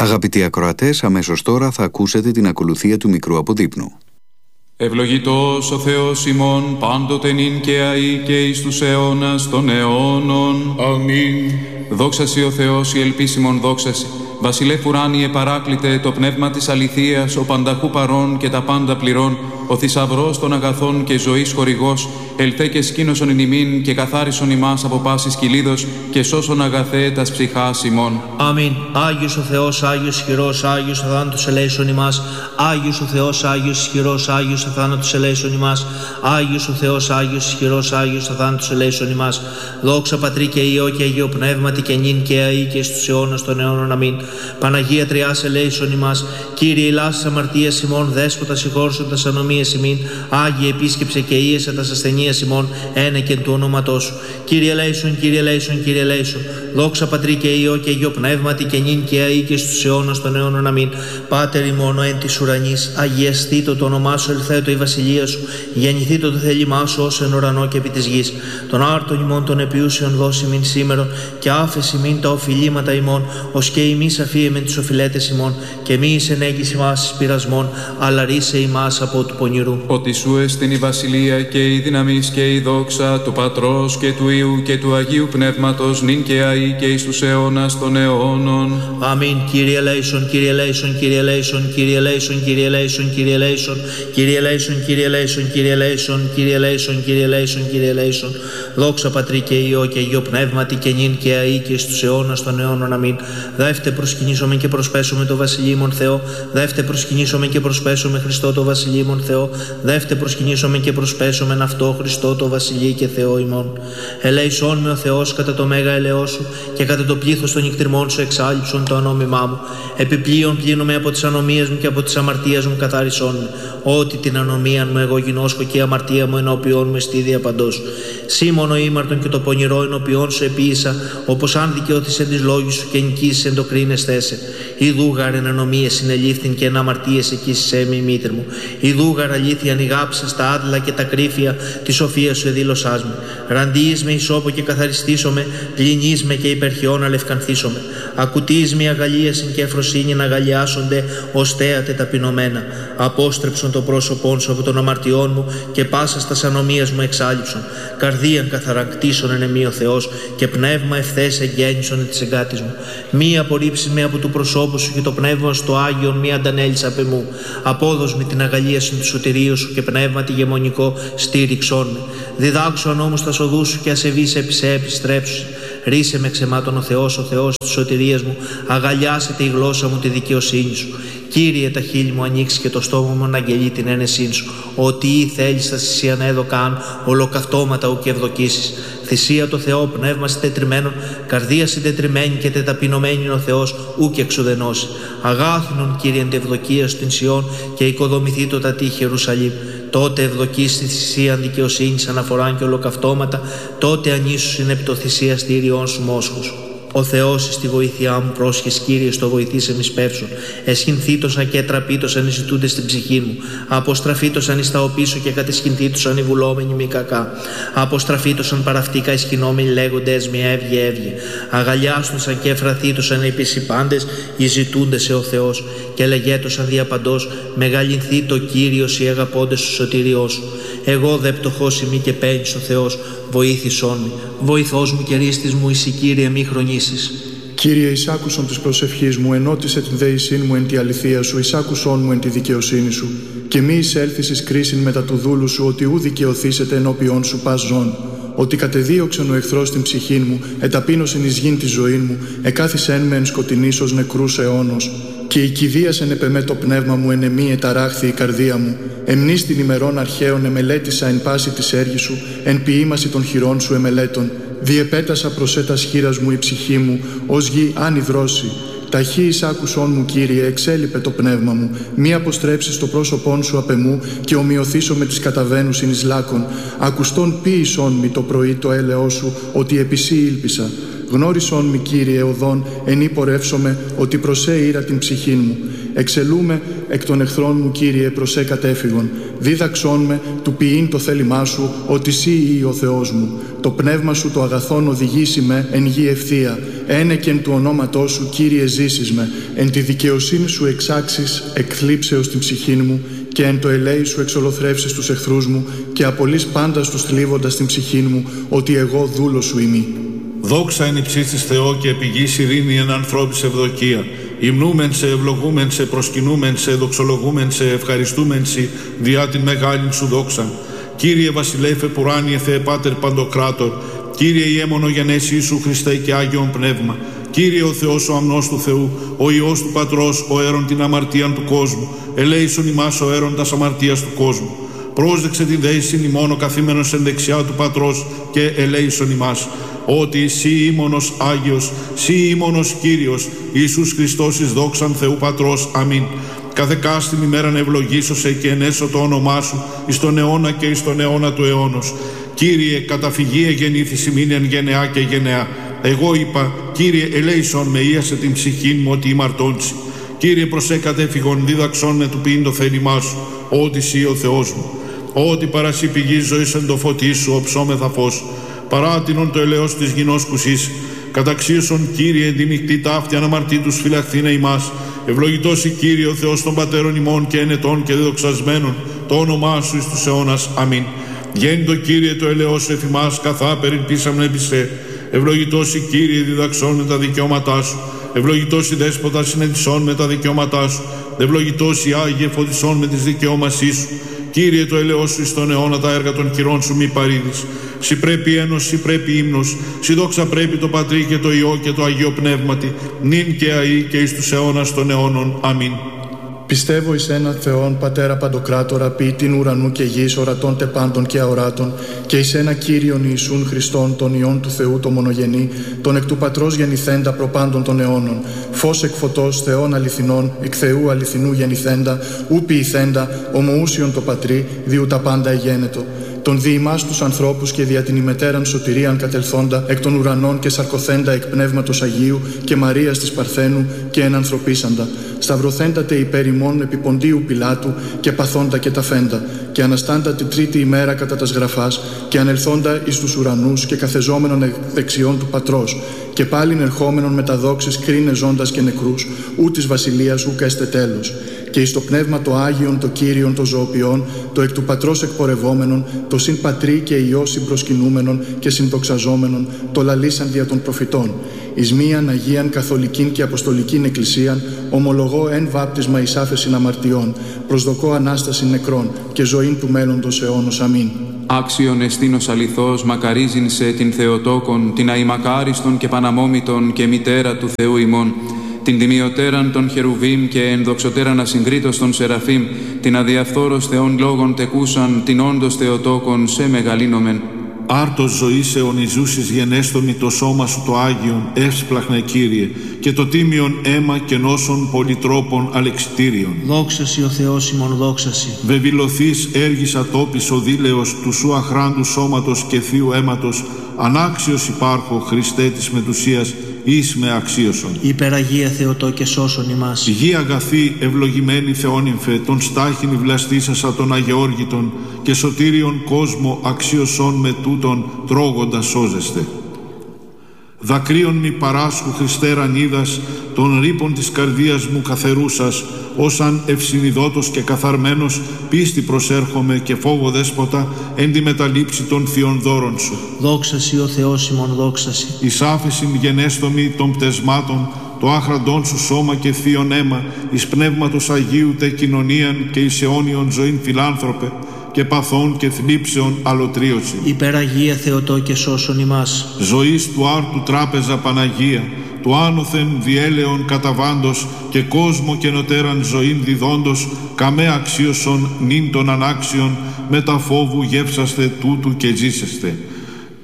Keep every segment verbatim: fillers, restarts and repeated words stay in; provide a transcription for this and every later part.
Αγαπητοί ακροατές, αμέσως τώρα θα ακούσετε την ακολουθία του μικρού αποδείπνου. Ευλογητός ο Θεός ημών, πάντοτε νυν και αεί και εις τους αιώνας των αιώνων. Αμήν. Δόξασι ο Θεός, η ελπίσιμον δόξασι. Βασιλεύ ουράνιε παράκλητε, το πνεύμα της αληθείας, ο πανταχού παρών και τα πάντα πληρών, ο θησαυρός των αγαθών και ζωής χορηγός, ελθέ και σκήνωσον εν ημίν και καθάρισον ημάς από πάσης κυλίδος και σώσον αγαθέ τας ψυχάς ημών. Αμήν. Άγιος ο Θεός, Άγιος ισχυρός, Άγιος αθάνατος ελέησον ημάς. Άγιος ο Θεός, Άγιος ισχυρός, Άγιος αθάνατος ελέησον ημάς. Άγιος ο Θεός, Άγιος ισχυρός, Άγιος αθάνατος ελέησον ημάς. Δόξα Πατρί και Υιό και Αγίο Πνεύματι και νυν και αεί και στους αιώνας των αιώνων. Αμήν. Παναγία Τριάς ελέησον ημάς. Κύριε ηλάσης αμαρτίας ημών, Δέσποτα συγχώρσον τας ανομίες ημίν. Άγιε επίσκεψε και ίεσε τας ασθενείας ημών, ένεκεν του ονόματός σου. Κύριε ελέησον, Κύριε ελέησον, Κύριε ελέησον. Δόξα Πατρί και Υιό και Αγίο Πνεύματι και νυν και αεί και στους αιώνας των αιώνων. Αμήν. Πάτερ ημών ο εν της ουρανής, αγιαστήτω το όνομά σου, ελθέτω η βασιλεία σου, γεννηθήτω το θέλημά σου ως εν ουρανό και επί της γης. Τον άρτον ημών των επιούσιων δώσει μην σήμερον και άφεση μην τα οφειλήματα ημών, ως και ημείς αφίεμεν τις οφειλέτες ημών, και μη εις ενέγγιση μας εις πειρασμών, αλλά ρίσε ημάς από του πονηρού. Ότι σου εστιν η βασιλεία και η δύναμις και η δόξα του Πατρός και του Υιού και του Αγίου Πνεύματος, νυν και αεί και εις τους αιώνας των αιώνων. Αμήν. Κύριε ελέησον, Κύριε ελέησον, Κύριε ελέησον, Κύριε ελέησον, Κύριε ελέησον, Κύριε ελέησον, Κύριε ελέησον, Κύριε ελέησον, Κύριε ελέησον, Κύριε ελέησον, Κύριε ελέησον, Κύριε ελέησον. Δόξα Πατρί και Υιό και Αγίο Πνεύματι και νυν και αεί και στους αιώνας των αιώνων. Αμήν. Δεύτε προσκυνήσομεν και προσπέσουμε το βασιλείμον Θεό. Δεύτε προσκυνήσομεν και προσπέσουμε Χριστό το βασιλείμον Θεό. Δεύτε προσκυνήσομεν και προσπέσομεν αυτό Χριστό το βασιλεί και Θεό ημών. Ελέησόν με ο Θεός κατά το μέγα ελαιό σου και κατά το πλήθος των νυχτριμών σου εξάλειψον το ανόμημά μου. Επιπλέον πλύνομαι από τις ανομίες μου και από τις αμαρτίες μου καθάρισόν με. Ότι την ανομία μου εγώ γινώσκω και η αμαρτία μου ενώπιόν με στίδια παντός. Σήμωνο ήμαρτον και το πονηρό ενώπιόν σου επίησα, όπως αν δικαιώθησε τις λόγους σου και νικήσεις εν το κρίνες θέσε. Ιδούγαρ εν ανομίες συνελήφθην και εν αμαρτίες εκείσισέ με η μήτρ μου. Ιδούγαρ αλήθεια νιγάψα στα άδλα και τα κρύφια τη σοφία σου εδήλωσάς με. Ραντίεις με ισόπο και καθαριστήσομαι, πλυνείς με και υπερχιών αλευκανθήσομαι. Ακουτείς με αγαλίασιν και εφροσύνη να αγαλιάσονται ως θέατε ταπεινωμένα. Απόστρεψον το πρόσωπόν σου από των αμαρτιών μου και πάσα στα ανομίας μου εξάλειψον. Καρδίαν καθαρακτήσον εν εμή ο Θεός και πνεύμα ευθές εγγέννησον εν της εγκάτης μου. Μη απορρίψεις με από του προσώπου σου και το πνεύμα στο Άγιον μη αντανέλεις απ' εμού. Απόδος με την αγαλίασιν του σωτηρίου σου και πνεύμα τη γεμονικό στήριξόν με. Διδάξον όμως τα σοδού σου και ασεβείς επί σε επιστρέψου. Ρίσε με ξεμάτων ο Θεός, ο Θεός της σωτηρίας μου, αγαλιάσετε η γλώσσα μου τη δικαιοσύνη σου. Κύριε, τα χείλη μου ανοίξει και το στόμα μου να αγγελεί την ένεσήν σου. Ότι ή θέλεις θα θυσία να έδωκαν, ολοκαυτώματα ου και ευδοκίσεις. Θυσία το Θεό, πνεύμα συντετριμένον, καρδία συντετριμένη και τεταπεινωμένη ο Θεός, ου και εξουδενώσει. Αγάθινον, Κύριε, εν τευδοκία στην Σιών και οικοδομηθεί το τα τείχη Ιερουσαλήμ. Τότε ευδοκείς στη θυσία δικαιοσύνης αναφοράν και ολοκαυτώματα, τότε ανήσους είναι επί το θυσία στήριών σου μόσχους. Ο Θεός εις τη βοήθειά μου πρόσχες, Κύριε, στο βοηθήσε μη σπεύσουν. Εσχυνθήτωσαν και τραπήτωσαν οι ζητούντες στην ψυχή μου. Αποστραφήτωσαν εις τα οπίσω και κατεσχυνθήτωσαν οι βουλόμενοι μη κακά. Αποστραφήτωσαν παραυτήκα εσχυνόμενοι λέγοντες μη έβγε έβγε. Αγαλιάστωσαν και εφραθήτωσαν οι επισυπάντες οι ζητούντες σε ο Θεός. Και λεγέτωσαν διαπαντός μεγαλυνθεί το Κύριος οι αγαπώντες του σωτηριός σου. Εγώ δε πτωχός ημί και παίρνεις ο Θεός, βοήθησόν με. Βοηθός μου και ρίστης μου, εσύ Κύριε μη χρονίσεις. Κύριε, εισάκουσον της προσευχής μου, ενώτισε την δέησήν μου εν τη αληθεία σου, εισάκουσόν μου εν τη δικαιοσύνη σου. Και μη εισέλθεις εις κρίσιν μετά του δούλου σου, ότι ου δικαιωθήσετε ενώπιον σου πας ζών. Ότι κατεδίωξεν ο εχθρός την ψυχήν μου, εταπείνωσεν εις γην τη ζωή μου, εκάθισεν με εν σκοτεινής ως νεκρούς αιώνος. Και η κηδίασεν επεμέ το πνεύμα μου, εν εμή εταράχθη η καρδία μου. Εμνείς την ημερών αρχαίων εμελέτησα εν πάση της έργης σου, εν ποιήμαση των χειρών σου εμελέτων. Διεπέτασα προς έτας χείρας μου η ψυχή μου, ως γη άνυδρώσει. Ταχύ εισάκουσόν μου, Κύριε, εξέλιπε το πνεύμα μου. Μη αποστρέψεις το πρόσωπόν σου απ' εμού και ομοιωθήσω με τις καταβαίνουσιν εις λάκων. Ακουστόν ποίησόν μη το πρωί το έλεό σου, ότι επί σύ ήλπισα. Γνώρισον μη, Κύριε, οδόν, ενή πορεύσομαι, ότι προσέ ήρα την ψυχήν μου. Εξελούμε εκ των εχθρών μου, Κύριε, προσέ κατέφυγον. Δίδαξόν με του ποιήν το θέλημά σου, ότι σύ ή ο Θεός μου. Το πνεύμα σου το αγαθόν οδηγήσει με εν γη ευθεία. Ένεκεν του ονόματός σου, Κύριε, ζήσεις με. Εν τη δικαιοσύνη σου εξάξεις εκθλίψεως την ψυχήν μου, και εν το ελέη σου εξολοθρεύσεις τους εχθρούς μου, και απολύς πάντα τους θλίβοντας την ψυχήν μου, ότι εγώ δούλος σου ημί. Δόξα εν υψίστης Θεό και επιγής ειρήνη εν ανθρώπης ευδοκία. Υμνούμεν σε, ευλογούμεν σε, προσκυνούμεν σε, δοξολογούμεν σε, ευχαριστούμεν σε, διά την μεγάλην σου δόξαν. Κύριε βασιλέφε πουράνιε Θεέ Πάτερ Παντοκράτορ, Κύριε ιέμονο γενές Ιησού Χριστέ και Άγιον Πνεύμα, Κύριε ο Θεός ο αμνός του Θεού, ο Υιός του Πατρός, ο αίρον την αμαρτίαν του κόσμου, ελέησον ημάς ο αίρον τας αμαρτίας του κόσμου. Πρόσδεξε την δέησιν ημών ο καθήμενος εν δεξιά του Πατρός και ελέησον ημάς, ότι σύ ήμονος Άγιος, σύ ήμονος Κύριος, Ιησούς Χριστός εις δόξαν Θεού Πατρός. Αμήν. Κάθε κάστην ημέραν ευλογήσωσε και ενέσω το όνομά σου εις τον αιώνα και εις τον αιώνα του αιώνος. Κύριε, καταφυγή εγεννήθης ημίν εν γενεά και γενεά. Εγώ είπα, Κύριε, ελέησον με, ίασε την ψυχήν μου ότι ημαρτώντσι. Κύριε, προσέ κατέφυγον, δίδαξον με του ποιήν το θέλημά σου, ότι σύ ο Θεός μου. Ότι παρασύ πηγής ζωής εν το φωτί σου, οψόμεθα φως. Παράτινον το ελαιός της γινός κουσής. Καταξίωσον, Κύριε, εν τη νυχτή ταύτη αναμαρτήτους φυλαχθήνε ημάς. Ευλογητός η Κύριε ο Θεός των πατέρων ημών και ενετών και δεδοξασμένων, το όνομά σου εις τους αιώνας. Αμήν. Γέννητο, Κύριε, το ελαιός σου εφημάς, καθά περιπίσαμνε επισέ. Ευλογητός η Κύριε, διδαξών με τα δικαιώματά σου. Ευλογητός η Δέσποτα, συνεντησών με τα δικαιώματά σου. Ευλογητός η Άγιε, φωτισών με τις δικαιώμασή σου. Κύριε, το ελαιός σου εις τον αιώνα τα έργα των χειρών σου μη παρήδεις. Συ πρέπει ένος, συ πρέπει ύμνος, συ δόξα πρέπει το Πατρί και το Υιό και το Αγίο Πνεύματι, νυν και αεί και εις τους αιώνας των αιώνων. Αμήν. Πιστεύω εις έναν Θεόν, Πατέρα Παντοκράτορα, ποιητήν ουρανού και γης, ορατών τε πάντων και αοράτων, και εις ένα Κύριον Ιησούν Χριστόν, τον Υιόν του Θεού το μονογενή, τον εκ του Πατρός γεννηθέντα προπάντων των αιώνων, φως εκ φωτός, Θεών αληθινών, εκ Θεού αληθινού γεννηθέντα, ου ποιηθέντα, ομοούσιον το Πατρί, διού τα πάντα εγένετο. Τον δι' ημάς τους ανθρώπους και δια την ημετέραν σωτηρίαν κατελθόντα εκ των ουρανών και σαρκωθέντα εκ Πνεύματος Αγίου και Μαρίας της Παρθένου και ενανθρωπίσαντα, σταυρωθέντατε υπέρ ημών επί Ποντίου Πιλάτου και παθόντα και ταφέντα, και αναστάντα την τρίτη ημέρα κατά τας γραφάς, και ανελθόντα εις τους ουρανούς και καθεζόμενον εκ δεξιών του Πατρός, και πάλιν ερχόμενον με τα δόξης κρίνε ζώντας και νεκρούς, ού της βασιλείας ούκα εστε τέλος. Και εις το πνεύμα το Άγιον, το Κύριον, το ζωοποιών, το εκ του Πατρός εκπορευόμενον, το συν Πατρί και Υιό συμπροσκυνούμενον και συνδοξαζόμενον, το λαλήσαν δια των προφητών. Εις μίαν Αγίαν Καθολικήν και Αποστολικήν Εκκλησίαν, ομολογώ εν βάπτισμα εις άφεσιν αμαρτιών, προσδοκώ Ανάσταση νεκρών και ζωήν του μέλλοντος αιώνος. Αμήν. Άξιον εστίνος αληθώς, μακαρίζειν σε την Θεοτόκον, την αημακάριστον και παναμόμητον και μητέρα του Θεού ημών, την τιμιωτέραν των Χερουβίμ και ενδοξωτέραν ασυγκρίτως των Σεραφείμ, την αδιαφθόρος Θεών λόγων τεκούσαν, την όντως Θεοτόκον σε μεγαλύνομεν. Άρτος ζωής αιωνιζούσης γενέστομη το σώμα σου το Άγιον, εύσπλαχνε Κύριε, και το τίμιον αίμα και νόσων πολυτρόπων αλεξιτήριων. Δόξασι ο Θεός ημών, δόξασι. Βεβηλωθείς έργης ατόπης ο δίλεος του σου αχράντου σώματος και θείου αίματος, ανάξιος υπάρχω Χριστέ της μετουσίας, εις με αξίωσον. Υπεραγία Θεοτό και σώσον ημάς. Γη αγαθή ευλογημένη Θεόνυμφε, τον στάχην βλαστήσασα των Αγεώργητων και σωτήριον κόσμο αξίωσον με τούτον τρώγοντας σώζεστε. Δακρύων μη παράσχου Χριστέ ρανίδας, των ρήπων της καρδίας μου καθερούσας, όσαν ευσυνειδότος και καθαρμένος πίστη προσέρχομαι και φόβο δέσποτα εν τη μεταλήψη των θειών δώρων σου. Δόξασι ο Θεός ημών, δόξασι. Εις άφεσιν γενέστομη των πτεσμάτων, το άχραντόν σου σώμα και θείον αίμα, εις πνεύματος Αγίου τε κοινωνίαν και εις αιώνιον ζωήν φιλάνθρωπε, και παθών και θλίψεων αλωτρίωση. Υπεραγία Θεοτό και σώσον ημάς. Ζωής του άρτου τράπεζα Παναγία, του άνωθεν διέλεον καταβάντος και κόσμο και νοτέραν ζωήν διδόντος, καμέ αξίωσον νυν των ανάξιων, με τα φόβου γεύσαστε τούτου και ζήσεστε.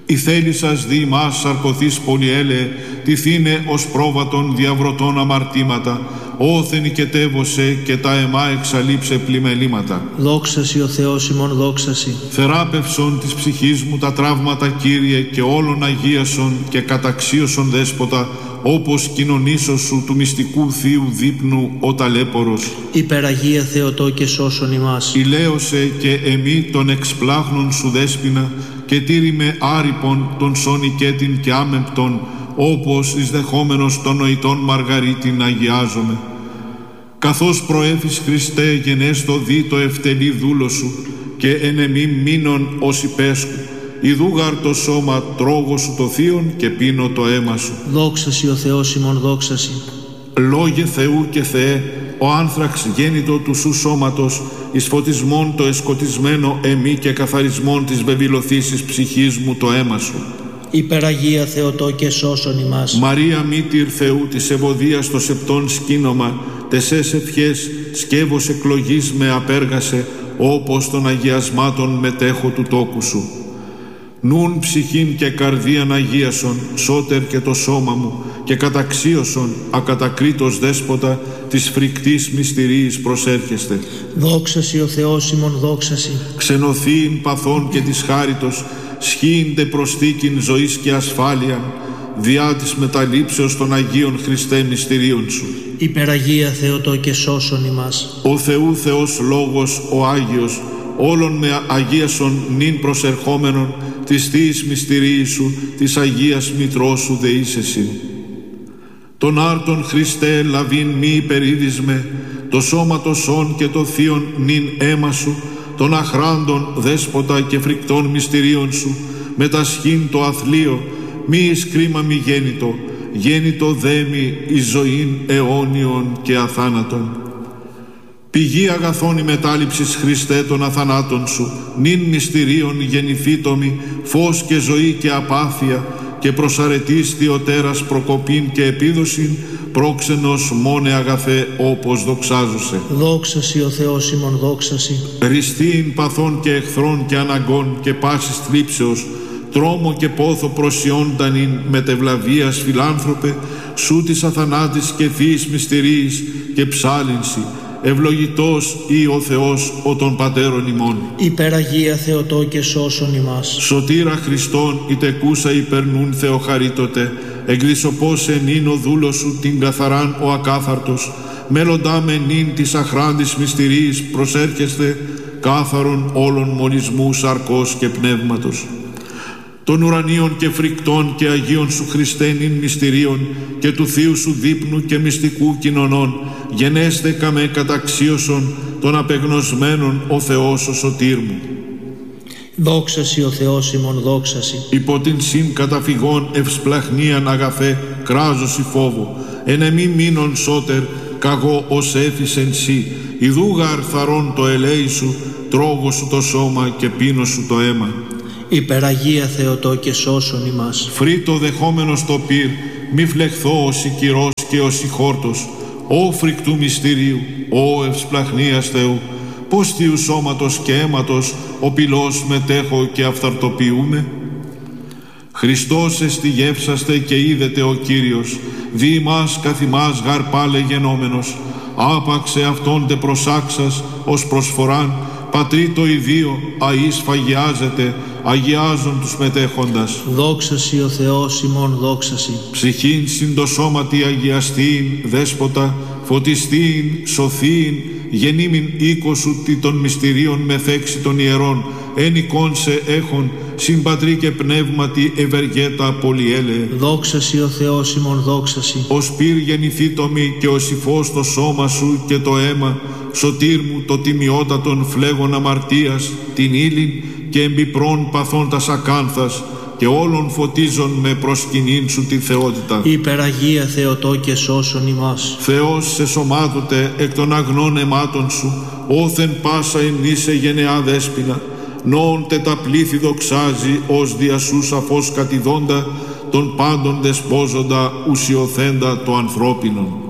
Η θέλη σας δι' μας σαρκωθείς πολυέλεε, τυθήνε ως πρόβατον διαβρωτών αμαρτήματα, όθεν οικετεύωσε και τα αιμά εξαλείψε πλημελήματα. Δόξα σοι ο Θεός ημών, δόξα σοι. Θεράπευσον της ψυχής μου τα τραύματα, Κύριε, και όλων αγίασον και καταξίωσον Δέσποτα, όπως κοινωνήσω σου του μυστικού Θείου δείπνου ο ταλέπορος. Υπεραγία Θεοτό και σώσον ημάς. Ηλαίωσε και εμή των εξπλάχνων σου Δέσποινα, και τήρημε άρυπον των σονικέτην και άμεμπτον, όπως εις δεχόμενος των νοητών Μαργαρίτην αγιάζομαι. Καθώς προέφης Χριστέ γενέστο δι το ευτελή δούλο σου, και εν εμή μείνον ως υπέσκου, ιδούγαρ το σώμα τρώγω σου το θείον και πίνω το αίμα σου. Δόξα σοι ο Θεός ημών, δόξα σοι. Λόγε Θεού και Θεέ, ο άνθραξ γέννητο του σου σώματος, εις φωτισμόν το εσκοτισμένο εμή και καθαρισμόν της βεβηλωθήσης ψυχής μου το αίμα σου. Υπεραγία Θεοτό και σώσον ημάς. Μαρία μήτηρ Θεού της ευωδίας το σεπτόν σκήνομα, τεσές ευχές σκεύος εκλογής με απέργασε, όπως των αγιασμάτων μετέχω του τόκου σου. Νουν ψυχήν και καρδίαν αγίασον, σώτερ και το σώμα μου, και καταξίωσον ακατακρίτως Δέσποτα της φρικτής μυστηρίης προσέρχεστε. Δόξα σοι ο Θεός ημών, δόξα σοι. Ξενωθείην παθών και της χάριτος, σχήιντε προσθήκην ζωής και ασφάλειαν, διά της μεταλήψεως των Αγίων Χριστέ μυστηρίων σου. Υπεραγία Θεοτό και σώσον ημάς. Ο Θεού Θεός Λόγος ο Άγιος, όλων με αγίασον νυν προσερχόμενον, της Θείας μυστηρίης σου, της Αγίας Μητρός σου δεήσεσιν. Τον άρτον Χριστέ λαβήν μη υπερίδισμε, το σώμα το σών και το θείον νυν αίμα σου, των αχράντων Δέσποτα και φρικτών μυστηρίων σου, με τα σχήν το αθλείο, μη εις κρίμα μη γέννητο, γέννητο δέμι εις ζωήν αιώνιον και αθάνατον. Πηγή αγαθών η μετάληψης Χριστέ των αθανάτων σου, νυν μυστηρίων γεννηθήτομη, φως και ζωή και απάθεια, και προσαρετής Θεοτέρας προκοπήν και επίδοσιν, πρόξενος μόνε αγαθέ όπως δοξάζουσε. Δόξα σοι ο Θεός ημών, δόξα σοι. Ριστήν παθών και εχθρών και αναγκών και πάσης θλίψεως, τρόμο και πόθο προσιόνταν ειν μετευλαβίας φιλάνθρωπε, σου της αθανάτης και θείας μυστηρίης και ψάλινση, ευλογητός ή ο Θεός ο των πατέρων ημών. Υπεραγία Θεοτό και σώσον ημάς. Σωτήρα Χριστόν η τεκούσα υπερνούν Θεοχαρίτωτε, εκδισοπός εν ειν ο δούλος σου την καθαράν ο ακάθαρτος, μέλλοντά με νυν της αχράντης μυστηρίης προσέρχεστε, κάθαρον όλων μολυσμού σαρκός και πνεύματος. Των ουρανίων και φρικτών και Αγίων σου Χριστέ νυν μυστηρίων, και του Θείου σου δείπνου και μυστικού κοινωνών, γενέστε καμέ καταξίωσον των απεγνωσμένων ο Θεός ο σωτήρ μου. Δόξα σοι ο Θεός ημών, δόξα σοι. Υπό την συν καταφυγών ευσπλαχνίαν αγαθέ κράζωση φόβο, εν εμή μήνων σώτερ καγώ ως έφησεν σοι, ιδούγα αρθαρών το ελέη σου, τρώγω σου το σώμα και πίνω σου το αίμα. Υπεραγία Θεοτό και σώσον ημάς. Φρύτο δεχόμενος το πυρ, μη φλεχθώ ως η κυρός και ως η χόρτος, Ω φρικτού μυστηρίου, ω ευσπλαχνίας Θεού, πως θείου σώματος και αίματος ο πυλός μετέχω και αυθαρτοποιούμε. Χριστός εστιγεύσαστε και είδετε ο Κύριος, δι' ημάς καθ' ημάς γαρ πάλε γενόμενος, άπαξε αυτόν τε προσάξας ως προσφοράν, πατρί το ιδίο αείς φαγιάζεται, αγιάζον τους μετέχοντας. Δόξα σοι ο Θεός ημών, δόξα σοι. Ψυχήν συν το σώματι αγιαστήν, Δέσποτα, φωτιστήν, σωθήν, γεννήμην οίκο σου τι των μυστηρίων μεθέξη των ιερών, εν εικόν σε έχων, συν πατρί και πνεύματι ευεργέτα πολυέλεε. Δόξα σοι ο Θεός ημών, δόξα σοι. Ως πυρ γεννηθήτομη και ως υφός το σώμα σου και το αίμα, σωτήρ μου το τιμιότατον φλέγον αμαρτίας, την ύλην και εμπιπρών παθών τας ακάνθας, και όλων φωτίζον με προσκυνήν σου τη θεότητα. Υπεραγία Θεοτό και σώσον ημάς. Θεός σε σωμάτωτε εκ των αγνών αιμάτων σου, όθεν πάσα ενίσε γενεά δέσποινα, νόον τε τα πλήθη δοξάζει ως δια σου σαφώς κατηδόντα, τον πάντων δεσπόζοντα ουσιοθέντα το ανθρώπινον.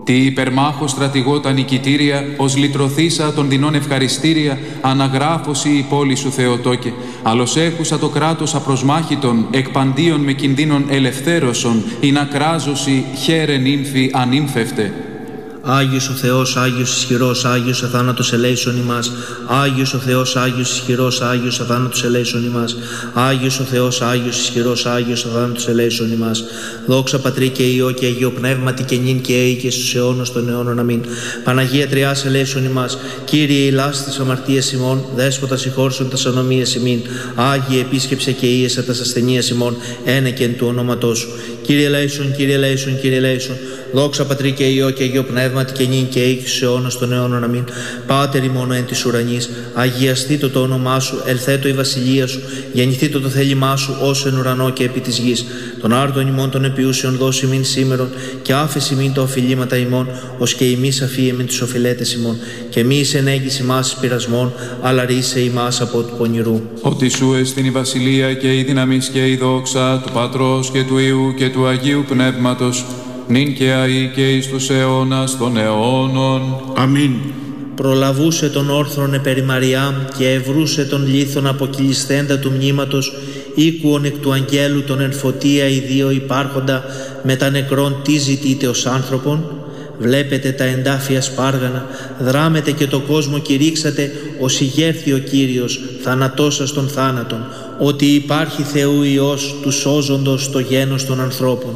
Τι υπερμάχο στρατηγό τα νικητήρια, ως λυτρωθήσα των δεινών ευχαριστήρια, αναγράφωση η πόλη σου Θεοτόκε, αλλος έχουσα το κράτος απροσμάχητον, εκπαντίον με κινδύνων ελευθέρωσον, ή να κράζωση χαίρεν ύμφη ανήμφευτε. Άγιος ο Θεός, Άγιος ισχυρός, Άγιος αθάνατος ελέησον ημάς. Άγιος ο Θεός, Άγιος ισχυρός, Άγιος αθάνατος ελέησον ημάς. Άγιος ο Θεός, Άγιος ισχυρός, Άγιος αθάνατος ελέησον ημάς. Δόξα Πατρί και Υιό και Αγίο Πνεύματι και νυν και αεί και στους αιώνας των αιώνων. Αμήν. Παναγία Τριάς ελέησον ημάς. Κύριε ηλάς τας αμαρτίας ημών, Δέσποτα συγχώρσον τας ανομίας ημίν. Άγιε επίσκεψε και ίεσα τας ασθενείας ημών, ένεκεν του ονόματός σου. Κύριε ελέησον, Κύριε ελέησον, Κύριε ελέησον. Δόξα Πατρί και Υιό και Αγίο Πνεύματι και νυν και αεί και στους αιώνας των αιώνων. Αμήν. Πάτερ ημών εν της ουρανής, αγιαστήτω το όνομά σου, ελθέτω η βασιλεία σου, γεννηθήτω το θέλημά σου, όσο εν ουρανό και επί της γης. Τον άρτον ημών των επιούσεων δώσει μην σήμερον, και άφεση μην τα οφειλήματα ημών, ως και ημείς αφίεμεν τους οφειλέτες ημών. Και μη εις ενέγγις ημάς πειρασμών, αλλά ρίσε ημάς από του πονηρού. Ότι σου εστιν η βασιλεία και η δύναμις και η δόξα του Πατρός και του Υιού και του Αγίου Πνεύματος, νυν και αεί και εις τους αιώνας των αιώνων. Αμήν. Προλαβούσε τον όρθρον επέρι Μαριάμ και ευρούσε τον λίθον αποκυλισθέντα του μνήματος, οίκουον εκ του αγγέλου τον εν φωτία οι δύο υπάρχοντα με τα νεκρόν τι ζητείτε ως άνθρωπον. Βλέπετε τα εντάφια σπάργανα, δράμετε και το κόσμο κηρύξατε, ως ηγέρθη ο Κύριος, θανατώσας των θάνατων, ότι υπάρχει Θεού Υιός του σώζοντος το γένος των ανθρώπων.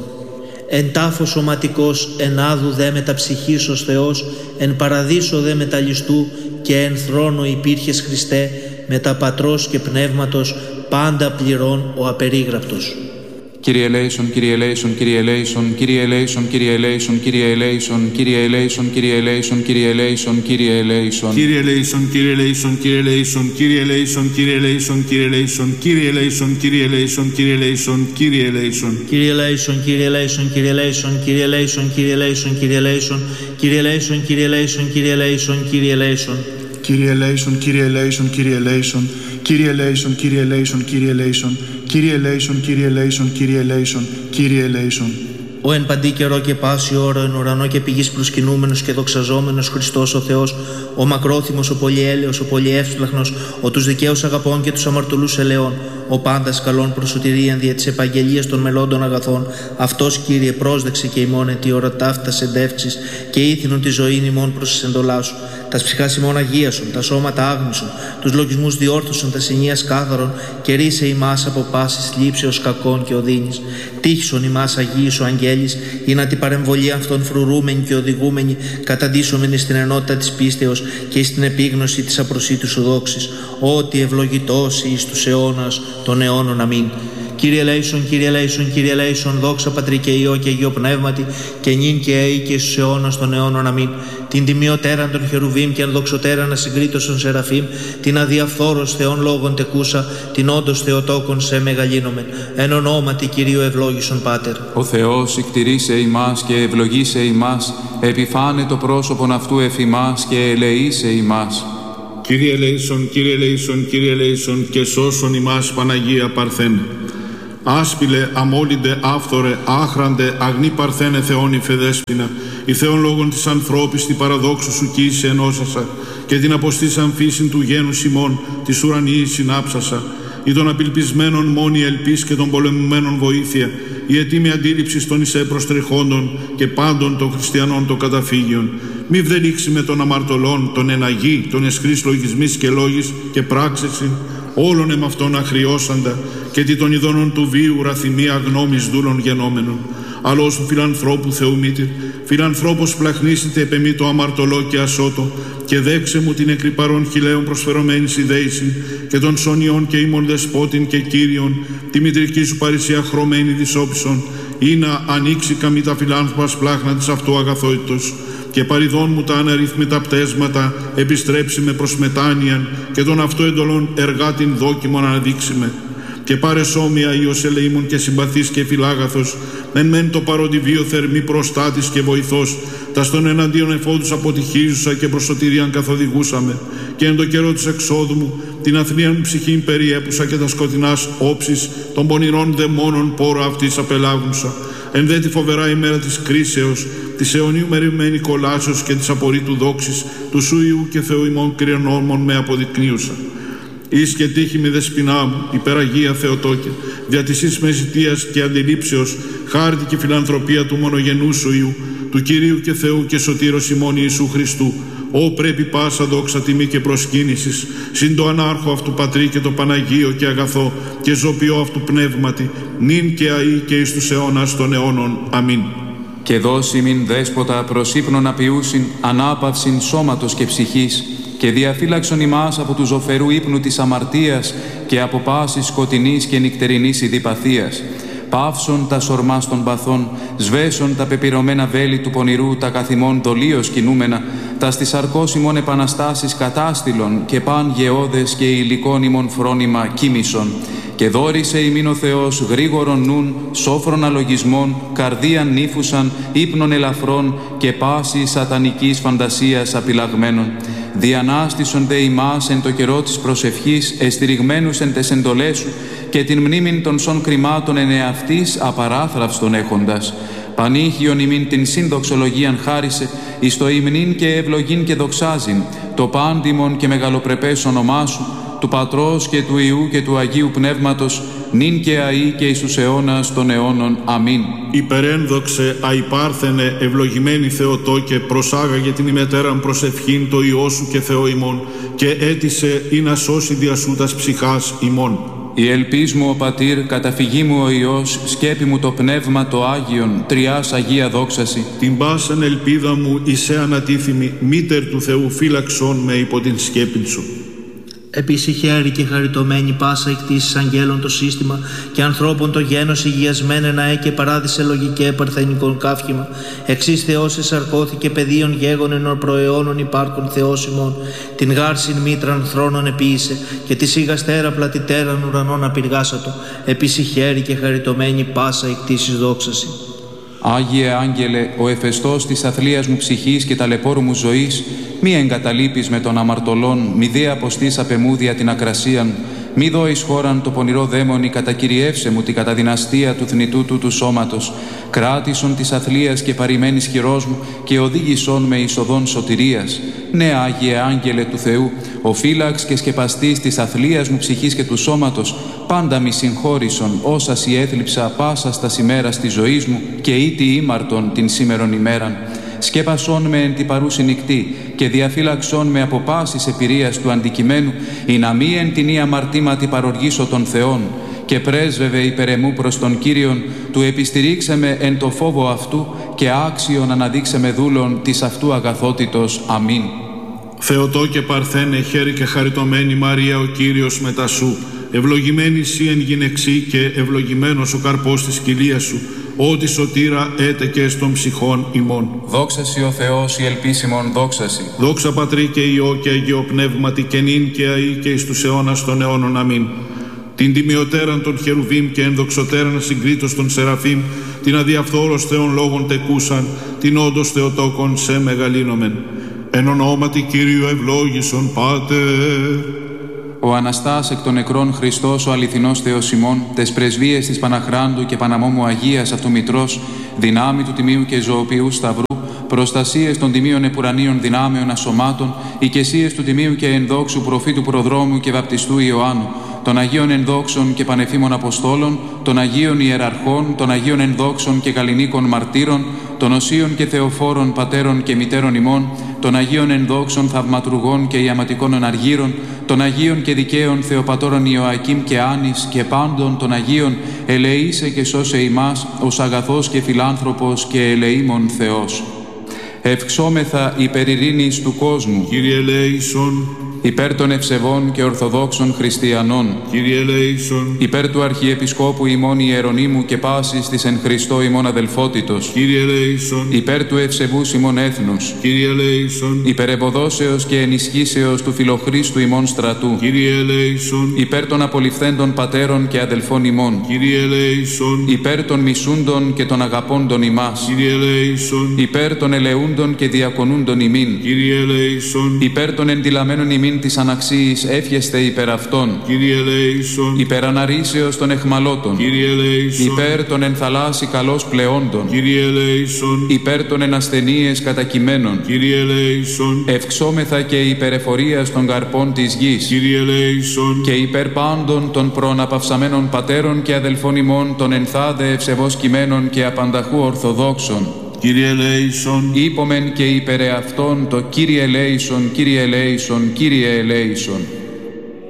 Εν τάφο σωματικός, εν άδου δε μεταψυχής ως Θεός, εν παραδείσο δε μεταλλιστού, και εν θρόνο υπήρχες Χριστέ, μετα Πατρός και Πνεύματος, πάντα πληρών ο απερίγραπτος. Κύριε ελέησον, Κύριε ελέησον, Κύριε ελέησον, Κύριε ελέησον, Κύριε ελέησον, Κύριε ελέησον, Κύριε ελέησον, Κύριε ελέησον, Κύριε ελέησον, Κύριε ελέησον. Κύριε ελέησον, Κύριε ελέησον, Κύριε ελέησον, Κύριε ελέησον, Κύριε ελέησον, Κύριε ελέησον, Κύριε ελέησον, Κύριε ελέησον, Κύριε ελέησον, Κύριε ελέησον. Κύριε ελέησον, Κύριε ελέησον, Κύριε ελέησον, Κύριε ελέησον, Κύριε ελέησον, Κύριε ελέησον, Κύριε ελέησον, Κύριε ελέησον, Κύριε ελέησον, Κύριε ελέησον. Κύριε ελέησον, Κύριε ελέησον, Κύριε ελέησον, Κύριε ελέησον, Κύριε ελέησον, Κύριε ελέησον, Κύριε ελέησον, Κύριε ελέησον, Κύριε ελέησον, Κύριε ελέησον. Ο εν παντή καιρό και πάση ώρα εν ουρανό και πηγής προσκυνούμενος και δοξαζόμενος Χριστός ο Θεός, ο μακρόθυμος, ο πολυέλεος, ο πολυεύσπλαχνος, ο τους δικαίους αγαπών και τους αμαρτωλούς ελαιών, ο πάντας καλών προσωτηρίαν δια της επαγγελίας των μελώντων αγαθών, αυτός Κύριε πρόσδεξε και ημών εν τη ώρα ταύτας εντεύξεις και ήθινον τη ζωήν ημών προς τις εντολάς σου. Τας ψυχάς ημών αγίασον, τα σώματα άγνησον, τους λογισμούς διόρθωσον, τα συνείας κάθαρον, και ρίσε ημάς από πάσης λήψεως κακών και οδύνης. Τύχησον ημάς αγίησο αγγέλης, ή να την παρεμβολή αυτών φρουρούμενη και οδηγούμενη, καταντήσομενη στην ενότητα της πίστεως και στην επίγνωση της απροσίτου σου δόξης, ότι ευλογητός εις τους αιώνας των αιώνων. Αμήν. Κύριε ελέησον, Κύριε ελέησον, Κύριε ελέησον, δόξα Πατρί και Υιό και Αγίο Πνεύματι, και νυν και αεί και στους αιώνας των αιώνων. Αμήν. Την τιμιωτέραν των χερουβίμ και ανδοξωτέραν ασυγκρίτως των σεραφείμ, την αδιαφθόρος Θεών λόγων τεκούσα, την όντως Θεοτόκον σε μεγαλύνομεν. Εν ονόματι Κυρίου ευλόγησον Πάτερ. Ο Θεός ικτηρίσε ημάς και ευλογήσε ημάς, επιφάνε το πρόσωπον αυτού εφ' ημάς και ελεήσε ημάς. Κύριε ελέησον, Κύριε ελέησον, Κύριε ελέησον, και σώσον ημάς Παναγία Παρθένε. Άσπηλε, αμόλυντε, άφθορε, άχραντε, αγνή Παρθένε Θεόν υφεδέσποινα, η Θεόν λόγων της ανθρώπης τη παραδόξου σου κοίησε ενώσασα, και την αποστήσαν φύσιν του γένους ημών, της ουρανίης συνάψασα, ή των απελπισμένων μόνη ελπίς και των πολεμουμένων βοήθεια, η ετοίμη αντίληψη των εισέ προστριχόντων και πάντων των χριστιανών των καταφύγιων. Μη βδελήξει με των αμαρτωλών, των εναγή, των εσχρής λογισμής και λόγης και πράξεσιν, όλων εμ' αυτών αχριώσαντα, και τι των ειδώνων του βίου ραθυμία γνώμης δούλων γενόμενων. Αλλά ως του φιλανθρώπου Θεού μήτηρ, φιλανθρώπος πλαχνίσετε επ' εμεί το αμαρτωλό και ασώτο, και δέξε μου την εκρυπαρών χιλέων προσφερωμένης ιδέησιν, και των σωνιών και ήμων δεσπότην και κύριον, τη μητρική σου παρησία χρωμένη δυσόπισον, ή να ανοίξει καμή τα φιλάνθρωπα σπλάχνα της αυτού αγαθότητος, και παριδών μου τα αναρρυθμίτα πτέσματα επιστρέψει με προς μετάνοιαν, και των αυτού εντολών εργάτην δόκιμον αναδείξει με. Και πάρε σώμια Υιός ελεήμων και συμπαθής και φιλάγαθος, μεν μεν το παροντιβίο θερμή προστάτης και βοηθός, τα στον εναντίον εφόδους αποτυχίζουσα και προς σωτηρίαν καθοδηγούσαμε, και εν το καιρό της εξόδου μου την αθλίαν ψυχήν περιέπουσα, και τα σκοτεινάς όψεις των πονηρών δαιμόνων πόρο αυτής απελάβουσα. Εν δε τη φοβερά ημέρα της κρίσεως, της αιωνίου μερευμένη κολάσεως και της απορρίτου δόξης του Σου Υιού και Θεού ημών κρινόμων με αποδεικνύουσα. Εις και τύχη μη δεσποινά μου, υπεραγία Θεοτόκε, δια της εις με ζητίας και αντιλήψεως, χάρτη και φιλανθρωπία του μονογενού Σου Υιού, του Κυρίου και Θεού και Σωτήρος ημών Ιησού Χριστού, Ω πρέπει πάσα δόξα τιμή και προσκύνησης, συν το ανάρχο αυτού Πατρί και το Παναγίο και αγαθό και ζωπιό αυτού πνεύματι, νυν και αεί και εις τους αιώνας των αιώνων. Αμήν. Και δώσει μην δέσποτα προς ύπνον απειούσιν, ανάπαυσιν σώματος και ψυχής, και διαφύλαξον ημάς από του ζωφερού ύπνου της αμαρτίας και από πάσης σκοτεινής και νυχτερινής ειδιπαθίας. Παύσον τα σορμάς των παθών, σβέσον τα πεπυρωμένα βέλη του πονηρού, τα καθημών δολίως κινούμενα, τα στις αρκός ημών επαναστάσεις κατάστηλον και παν γεώδες και υλικών ημών φρόνημα κοίμησον. Και δόρισε ημίν ο Θεός γρήγορον νουν, σόφρον αλογισμών, καρδίαν νύφουσαν, ύπνων ελαφρών και πάση σατανικής φαντασίας απειλαγμένων. Διανάστησον δε ημάς εν το καιρό της προσευχής, εστηριγμένους εν τες εντολές σου, και την μνήμην των σων κρυμάτων εν εαυτής απαράθραυστον έχοντας. Πανήχιον ημίν την συνδοξολογίαν χάρισε, εις το υμνήν και ευλογήν και δοξάζειν, το πάντιμον και μεγαλοπρεπές όνομά σου, του Πατρός και του Υιού και του Αγίου Πνεύματος, νυν και αεί και εις τους αιώνας των αιώνων. Αμήν. Υπερένδοξε, αϊπάρθενε, ευλογημένη Θεοτόκε, προσάγαγε την ημετέραν προσευχήν το Υιό σου και Θεό ημών, και έτησε ή να σώσει δια σου τας ψυχάς ημών. Η ελπίς μου ο Πατήρ, καταφυγή μου ο Υιός, σκέπη μου το Πνεύμα το Άγιον, τριάς Αγία δόξαση. Την πάσαν ελπίδα μου εισέ ανατίθιμη, μήτερ του Θεού φύλαξον με υπό την σκέπην σου. Επίση χαίρη και χαριτωμένη πάσα εκτίσεις αγγέλων το σύστημα και ανθρώπων το γένος υγιασμένε να και παράδεισε λογικέ παρθενικών καύχημα. Εξής Θεός εσαρκώθηκε παιδίων γέγον ενor προαιώνων υπάρχων Θεός ημών. Την γάρσιν μήτραν θρόνων επίησε και τη σιγαστέρα πλατιτέραν ουρανών απειργάσατο. Επίση χαίρη και χαριτωμένη πάσα εκτίσεις δόξαση. Άγιε Άγγελε, ο εφεστός της αθλίας μου ψυχής και ταλαιπώρου μου ζωής, μη εγκαταλείπεις με τον αμαρτωλόν, μη δε αποστείς απεμούδια την ακρασίαν, μη δώεις χώραν το πονηρό δαίμονι, κατακυριεύσε μου την καταδυναστία του θνητού του του σώματος, κράτησον της αθλίας και παρημένης χειρός μου και οδήγησον με εις οδόν σωτηρίας. Ναι, Άγιε Άγγελε του Θεού, ο φύλαξ και σκεπαστής της αθλίας μου ψυχής και του σώματος, πάντα μη συγχώρησον όσα σοι έθλιψα πάσα στα ημέρας της ζωής μου και ήτι ήμαρτον την σήμερον ημέραν. Σκέπασόν με εν τη παρούση νυχτή και διαφύλαξόν με από πάσης επηρείας του αντικειμένου, ή να μη εν την ή αμαρτήματι παροργήσω των Θεών, και πρέσβευε υπερεμού προς τον Κύριον, του επιστηρίξε με εν το φόβο αυτού και άξιον αναδείξε με δούλων της αυτού αγαθότητος. Αμήν. Θεοτόκε παρθένε, χαίρη και χαριτωμένη Μαρία ο Κύριος μετά σου, ευλογημένη σύ εν γυναιξή και ευλογημένος ο καρπός της κοιλίας σου, ότι σωτήρα έτεκε των ψυχών ημών. Δόξασι ο Θεός η ελπίσιμον δόξασι. Δόξα Πατρί και Υιό και Αγίο Πνεύματι και νυν και αεί και εις τους αιώνας των αιώνων. Αμήν. Την τιμιωτέραν των χερουβίμ και ενδοξωτέραν συγκρίτως των Σεραφείμ, την αδιαφθόρος Θεών λόγων τεκούσαν, την όντως Θεοτόκον σε μεγαλύνομεν. Εν ονόματι Κυρίου ευλόγησον Πάτερ. Ο Αναστάς εκ των νεκρών Χριστός, ο αληθινός Θεός ημών, τες πρεσβείες της Παναχράντου και Παναμόμου Αγίας αυτού Μητρός, δυνάμει του Τιμίου και Ζωοποιού Σταυρού, προστασίες των Τιμίων Επουρανίων δυνάμεων ασωμάτων, οικεσίες του Τιμίου και ενδόξου προφήτου Προδρόμου και Βαπτιστού Ιωάννου, των Αγίων Ενδόξων και Πανεφήμων Αποστόλων, των Αγίων Ιεραρχών, των Αγίων Ενδόξων και Καλλινίκων Μαρτύρων, των Οσίων και Θεοφόρων Πατέρων και Μητέρων ημών, των Αγίων Ενδόξων Θαυματουργών και Ιαματικών Αναργύρων, των Αγίων και Δικαίων Θεοπατώρων Ιωακήμ και Άνης και πάντων των Αγίων, ελεήσε και σώσε ημάς, ως αγαθός και φιλάνθρωπος και ελεήμων Θεός. Ευξόμεθα υπερ ειρήνης του κόσμου. Κύριε ελέησον. Υπέρ των ευσεβών και ορθοδόξων χριστιανών. Κύριε ελέησον. Υπέρ του Αρχιεπισκόπου ημών Ιερονύμου και πάσης της εν Χριστώ ημών αδελφότητος. Κύριε ελέησον. Υπέρ του ευσεβούς ημών έθνους. Κύριε ελέησον. Υπέρ ευωδόσεως και ενισχύσεως του φιλοχρίστου ημών στρατού. Κύριε ελέησον. Υπέρ των απολυφθέντων πατέρων και αδελφών ημών. Κύριε ελέησον. Υπέρ των μισούντων και των αγαπώντων ημάς. Κύριε ελέησον. Υπέρ των ελεούντων και διακονούντων ημίν. Κύριε ελέησον. Υπέρ των ενδυλαμένων ημίν νυν της αναξίης εύχεστε υπερ αυτών. Κύριε ελέησον. Υπερ αναρρήσεως των εχμαλώτων. Κύριε ελέησον. Υπέρ των εν θαλάσσι καλώς πλεόντων. Κύριε ελέησον. Υπέρ των εν ασθενείες κατακειμένων. Κύριε ελέησον. Ευξόμεθα και υπερ εφορίας των καρπών της γης. Κύριε ελέησον. Και υπέρ πάντων των προαναπαυσαμένων πατέρων και αδελφών ημών των ενθάδε ευσεβώς κειμένων και απανταχού ορθοδόξων. Κύριε ελέησον. Ήπομεν και υπερ εαυτόν το Κύριε ελέησον, Κύριε ελέησον, Κύριε ελέησον.